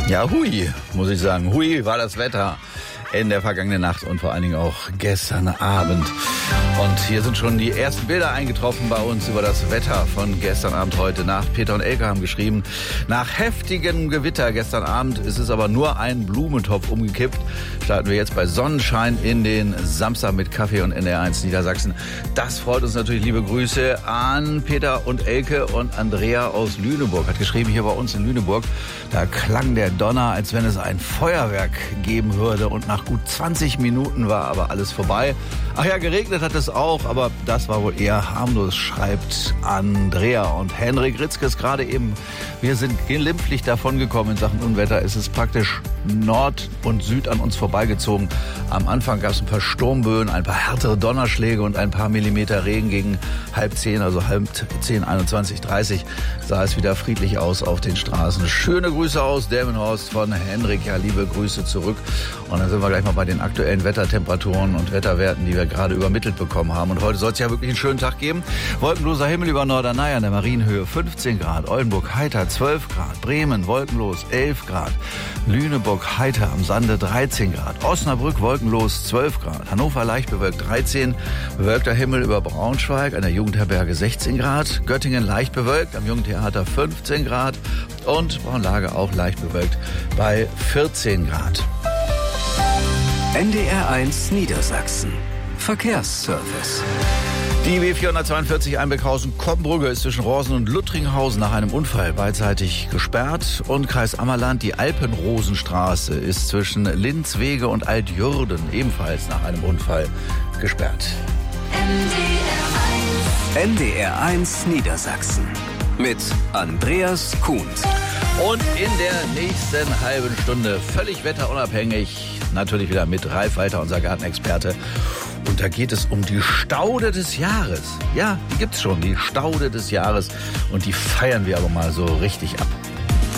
Ja, hui, muss ich sagen. Hui war das Wetter in der vergangenen Nacht und vor allen Dingen auch gestern Abend. Und hier sind schon die ersten Bilder eingetroffen bei uns über das Wetter von gestern Abend, heute Nacht. Peter und Elke haben geschrieben, nach heftigem Gewitter gestern Abend ist es aber nur ein Blumentopf umgekippt. Starten wir jetzt bei Sonnenschein in den Samstag mit Kaffee und NDR1 Niedersachsen. Das freut uns natürlich. Liebe Grüße an Peter und Elke und Andrea aus Lüneburg. Hat geschrieben, hier bei uns in Lüneburg, da klang der Donner, als wenn es ein Feuerwerk geben würde. Und nach gut 20 Minuten war aber alles vorbei. Ach ja, geregnet hat es auch, aber das war wohl eher harmlos, schreibt Andrea. Und Henrik Ritzke ist gerade eben, wir sind glimpflich davongekommen in Sachen Unwetter. Es ist praktisch Nord und Süd an uns vorbeigezogen. Am Anfang gab es ein paar Sturmböen, ein paar härtere Donnerschläge und ein paar Millimeter Regen gegen 9:30, also 9:10, 21:30 sah es wieder friedlich aus auf den Straßen. Schöne Grüße aus Delmenhorst von Henrik. Ja, liebe Grüße zurück. Und dann sind wir gleich mal bei den aktuellen Wettertemperaturen und Wetterwerten, die wir gerade übermittelt bekommen haben. Und heute soll es ja wirklich einen schönen Tag geben. Wolkenloser Himmel über Norderney an der Marienhöhe 15 Grad. Oldenburg heiter 12 Grad. Bremen wolkenlos 11 Grad. Lüneburg heiter am Sande 13 Grad. Osnabrück wolkenlos 12 Grad. Hannover leicht bewölkt 13. Bewölkter Himmel über Braunschweig an der Jugendherberge 16 Grad. Göttingen leicht bewölkt am Jugendtheater 15 Grad. Und Braunlage auch leicht bewölkt bei 14 Grad. NDR1 Niedersachsen. Verkehrsservice. Die B442 Einbeckhausen-Koppenbrücke ist zwischen Rorsen und Luttringhausen nach einem Unfall beidseitig gesperrt. Und Kreis Ammerland, die Alpenrosenstraße ist zwischen Linzwege und Altjürden ebenfalls nach einem Unfall gesperrt. NDR1 Niedersachsen mit Andreas Kuhns. Und in der nächsten halben Stunde völlig wetterunabhängig, natürlich wieder mit Ralf Walter, unser Gartenexperte. Und da geht es um die Staude des Jahres. Ja, die gibt's schon, die Staude des Jahres. Und die feiern wir aber mal so richtig ab.